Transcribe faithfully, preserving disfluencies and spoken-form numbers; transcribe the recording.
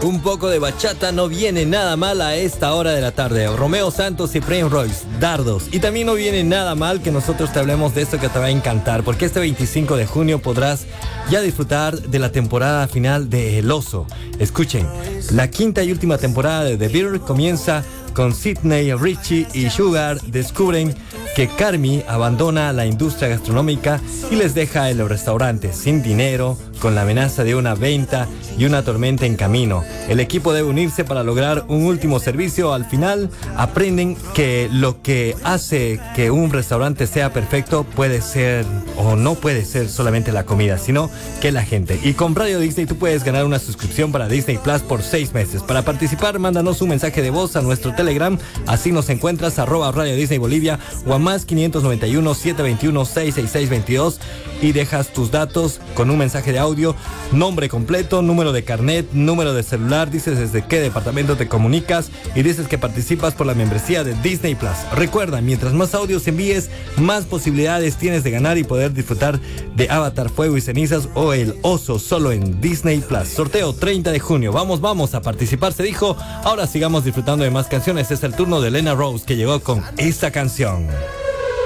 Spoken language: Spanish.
Un poco de bachata no viene nada mal a esta hora de la tarde. Romeo Santos y Prince Royce, Dardos. Y también no viene nada mal que nosotros te hablemos de esto que te va a encantar, porque este veinticinco de junio podrás ya disfrutar de la temporada final de El Oso. Escuchen, la quinta y última temporada de The Bear comienza con Sidney, Richie y Sugar descubren que Carmi abandona la industria gastronómica y les deja el restaurante sin dinero, con la amenaza de una venta y una tormenta en camino. El equipo debe unirse para lograr un último servicio. Al final aprenden que lo que hace que un restaurante sea perfecto puede ser o no puede ser solamente la comida, sino que la gente. Y con Radio Disney tú puedes ganar una suscripción para Disney Plus por seis meses. Para participar, mándanos un mensaje de voz a nuestro Telegram. Así nos encuentras, arroba Radio Disney Bolivia, o a más quinientos noventa y uno, setecientos veintiuno, seiscientos sesenta y seis veintidós, y dejas tus datos con un mensaje de audio, nombre completo, número de carnet, número de celular, dices desde qué departamento te comunicas y dices que participas por la membresía de Disney Plus. Recuerda, mientras más audios envíes, más posibilidades tienes de ganar y poder disfrutar de Avatar, Fuego y Cenizas o El Oso solo en Disney Plus. Sorteo treinta de junio. Vamos, vamos a participar, se dijo. Ahora sigamos disfrutando de más canciones. Es el turno de Lena Rose, que llegó con esta canción.